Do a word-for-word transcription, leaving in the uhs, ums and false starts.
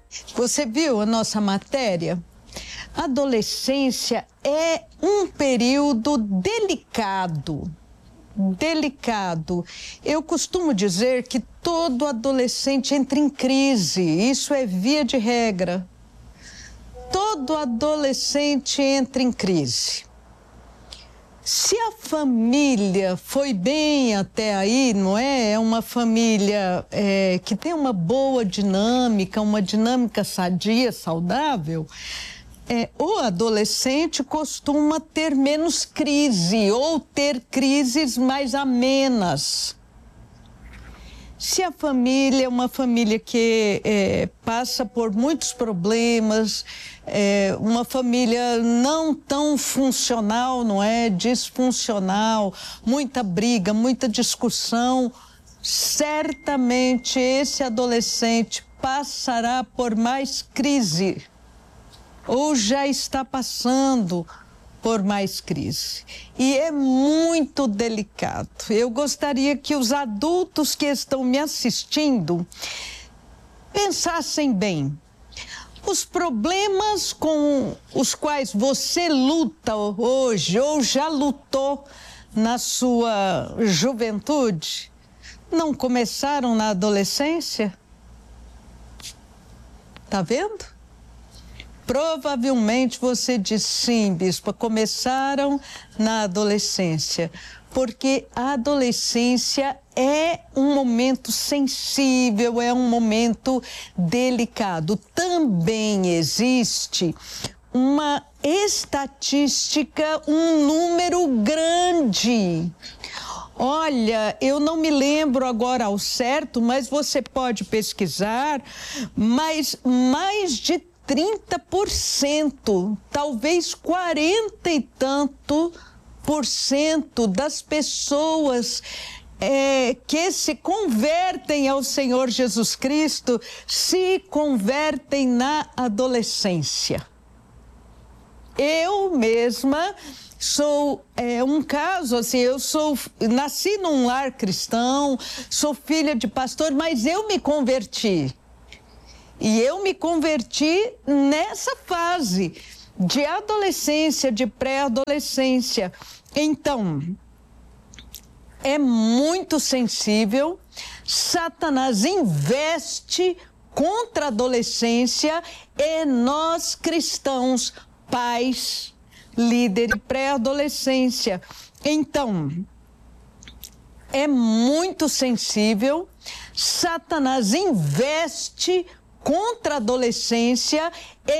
Você viu a nossa matéria? A adolescência é um período delicado. Delicado. Eu costumo dizer que todo adolescente entra em crise. Isso é via de regra. Todo adolescente entra em crise. Se a família foi bem até aí, não é? É uma família é, que tem uma boa dinâmica, uma dinâmica sadia, saudável, é, o adolescente costuma ter menos crise ou ter crises mais amenas. Se a família é uma família que é, passa por muitos problemas, é, uma família não tão funcional, não é? Disfuncional, muita briga, muita discussão, certamente esse adolescente passará por mais crise ou já está passando por mais crise. E é muito delicado. Eu gostaria que os adultos que estão me assistindo pensassem bem. Os problemas com os quais você luta hoje ou já lutou na sua juventude não começaram na adolescência? Tá vendo? Provavelmente você diz sim, bispa, começaram na adolescência, porque a adolescência é um momento sensível, é um momento delicado. Também existe uma estatística, um número grande. Olha, eu não me lembro agora ao certo, mas você pode pesquisar, mas mais de trinta por cento, talvez quarenta e tanto por cento das pessoas é, que se convertem ao Senhor Jesus Cristo se convertem na adolescência. Eu mesma sou é, um caso, assim, eu sou, nasci num lar cristão, sou filha de pastor, mas eu me converti. E eu me converti nessa fase de adolescência, de pré-adolescência. Então, é muito sensível. Satanás investe contra a adolescência e nós cristãos, pais, líderes de pré-adolescência. Então, é muito sensível. Satanás investe contra a adolescência